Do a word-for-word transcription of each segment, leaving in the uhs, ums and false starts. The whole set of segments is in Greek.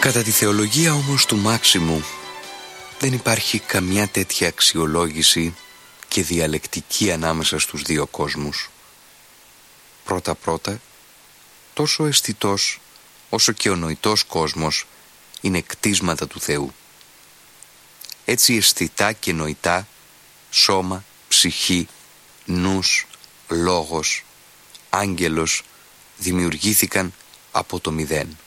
Κατά τη θεολογία όμως του Μάξιμου δεν υπάρχει καμιά τέτοια αξιολόγηση και διαλεκτική ανάμεσα στους δύο κόσμους. Πρώτα-πρώτα, τόσο ο αισθητός όσο και ο νοητός κόσμος είναι κτίσματα του Θεού. Έτσι αισθητά και νοητά, σώμα, ψυχή, νους, λόγος, άγγελος δημιουργήθηκαν από το μηδέν.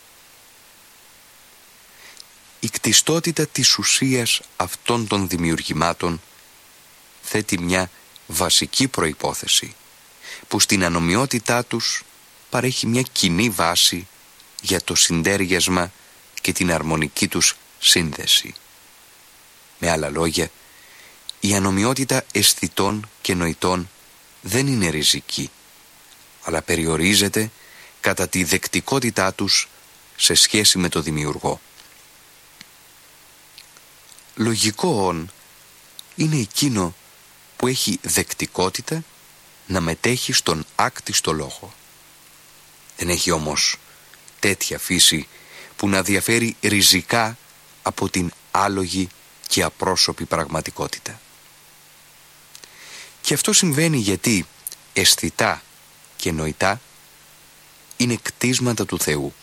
Η κτιστότητα της ουσίας αυτών των δημιουργημάτων θέτει μια βασική προϋπόθεση που στην ανομοιότητά τους παρέχει μια κοινή βάση για το συντέριασμα και την αρμονική τους σύνδεση. Με άλλα λόγια, η ανομοιότητα αισθητών και νοητών δεν είναι ριζική, αλλά περιορίζεται κατά τη δεκτικότητά τους σε σχέση με το δημιουργό. Λογικό όν είναι εκείνο που έχει δεκτικότητα να μετέχει στον άκτιστο λόγο. Δεν έχει όμως τέτοια φύση που να διαφέρει ριζικά από την άλογη και απρόσωπη πραγματικότητα. Και αυτό συμβαίνει γιατί αισθητά και νοητά είναι κτίσματα του Θεού.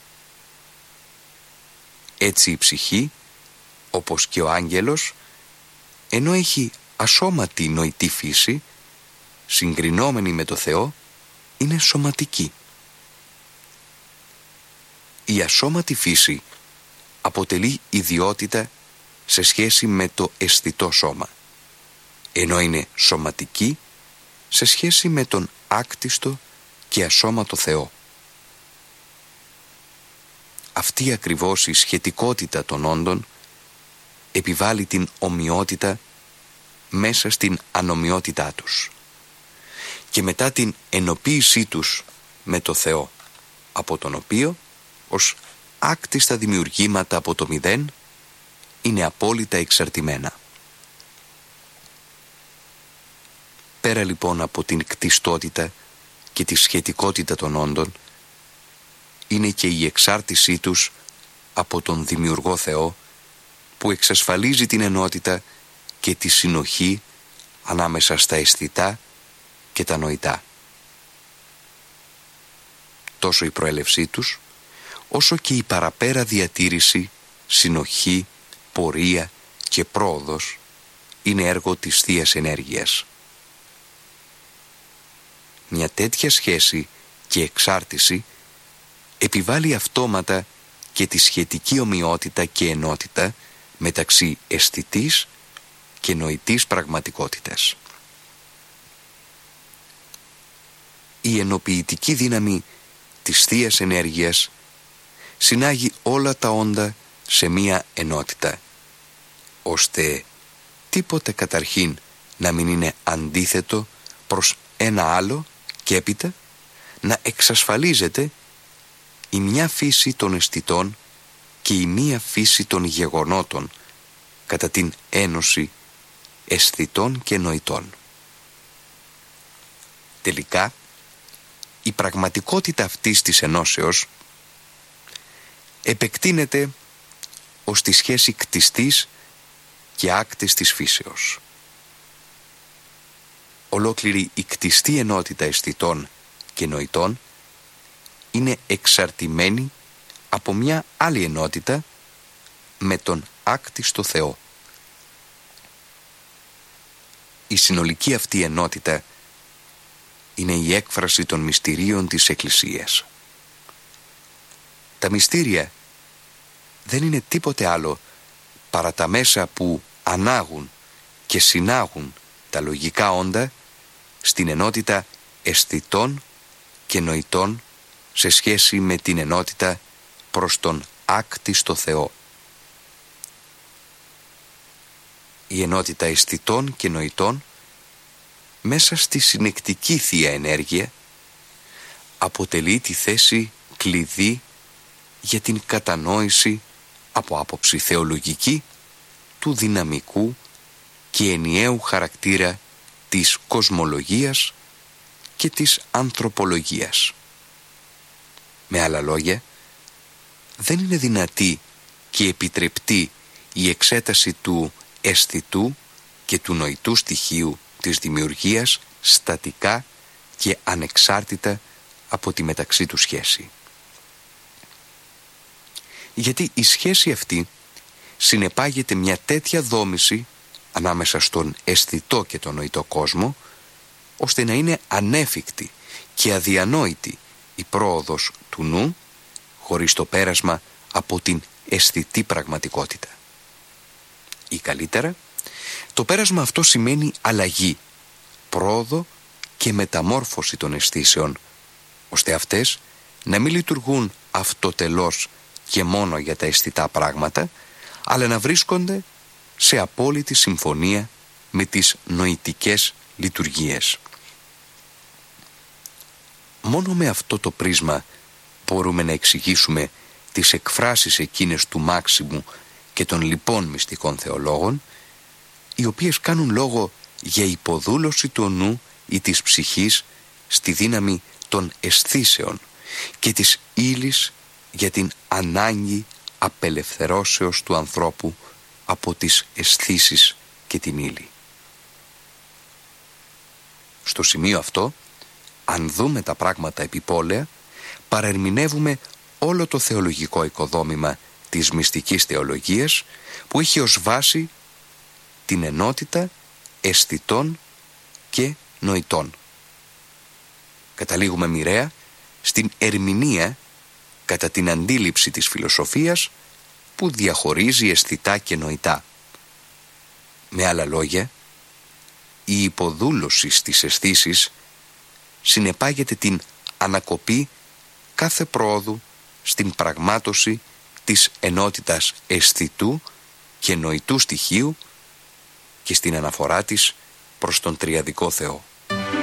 Έτσι η ψυχή, όπως και ο άγγελος, ενώ έχει ασώματη νοητή φύση, συγκρινόμενη με το Θεό, είναι σωματική. Η ασώματη φύση αποτελεί ιδιότητα σε σχέση με το αισθητό σώμα, ενώ είναι σωματική σε σχέση με τον άκτιστο και ασώματο Θεό. Αυτή ακριβώς η σχετικότητα των όντων επιβάλλει την ομοιότητα μέσα στην ανομοιότητά τους και μετά την ενοποίησή τους με το Θεό, από τον οποίο ως άκτιστα δημιουργήματα από το μηδέν είναι απόλυτα εξαρτημένα. Πέρα λοιπόν από την κτιστότητα και τη σχετικότητα των όντων, είναι και η εξάρτησή τους από τον Δημιουργό Θεό, που εξασφαλίζει την ενότητα και τη συνοχή ανάμεσα στα αισθητά και τα νοητά. Τόσο η προέλευσή τους, όσο και η παραπέρα διατήρηση, συνοχή, πορεία και πρόοδος είναι έργο της Θείας Ενέργειας. Μια τέτοια σχέση και εξάρτηση επιβάλλει αυτόματα και τη σχετική ομοιότητα και ενότητα μεταξύ αισθητής και νοητής πραγματικότητας. Η ενοποιητική δύναμη της Θείας Ενέργειας συνάγει όλα τα όντα σε μία ενότητα, ώστε τίποτε καταρχήν να μην είναι αντίθετο προς ένα άλλο και έπειτα να εξασφαλίζεται η μια φύση των αισθητών και η μία φύση των γεγονότων κατά την ένωση αισθητών και νοητών. Τελικά, η πραγματικότητα αυτής της ενώσεως επεκτείνεται ως τη σχέση κτιστής και άκτιστης φύσεως. Ολόκληρη η κτιστή ενότητα αισθητών και νοητών είναι εξαρτημένη από μια άλλη ενότητα με τον άκτιστο Θεό. Η συνολική αυτή ενότητα είναι η έκφραση των μυστηρίων της Εκκλησίας. Τα μυστήρια δεν είναι τίποτε άλλο παρά τα μέσα που ανάγουν και συνάγουν τα λογικά όντα στην ενότητα αισθητών και νοητών σε σχέση με την ενότητα προς τον άκτιστο Θεό. Η ενότητα αισθητών και νοητών μέσα στη συνεκτική Θεία Ενέργεια αποτελεί τη θέση κλειδί για την κατανόηση από άποψη θεολογική του δυναμικού και ενιαίου χαρακτήρα της κοσμολογίας και της ανθρωπολογίας. Με άλλα λόγια, δεν είναι δυνατή και επιτρεπτεί η εξέταση του αισθητού και του νοητού στοιχείου της δημιουργίας στατικά και ανεξάρτητα από τη μεταξύ του σχέση. Γιατί η σχέση αυτή συνεπάγεται μια τέτοια δόμηση ανάμεσα στον αισθητό και τον νοητό κόσμο, ώστε να είναι ανέφικτη και αδιανόητη η πρόοδος του νου χωρίς το πέρασμα από την αισθητή πραγματικότητα. Ή καλύτερα, το πέρασμα αυτό σημαίνει αλλαγή, πρόοδο και μεταμόρφωση των αισθήσεων, ώστε αυτές να μην λειτουργούν αυτοτελώς και μόνο για τα αισθητά πράγματα, αλλά να βρίσκονται σε απόλυτη συμφωνία με τις νοητικές λειτουργίες. Μόνο με αυτό το πρίσμα μπορούμε να εξηγήσουμε τις εκφράσεις εκείνες του Μάξιμου και των λοιπών μυστικών θεολόγων, οι οποίες κάνουν λόγο για υποδούλωση του νου ή της ψυχής στη δύναμη των αισθήσεων και της ύλης για την ανάγκη απελευθερώσεως του ανθρώπου από τις αισθήσεις και την ύλη. Στο σημείο αυτό, αν δούμε τα πράγματα επιπόλαια, παρερμηνεύουμε όλο το θεολογικό οικοδόμημα της μυστικής θεολογίας, που έχει ως βάση την ενότητα αισθητών και νοητών. Καταλήγουμε μοιραία στην ερμηνεία κατά την αντίληψη της φιλοσοφίας που διαχωρίζει αισθητά και νοητά. Με άλλα λόγια, η υποδούλωση στις αισθήσεις συνεπάγεται την ανακοπή κάθε πρόοδου στην πραγμάτωση της ενότητας αισθητού και νοητού στοιχείου και στην αναφορά της προς τον τριαδικό Θεό.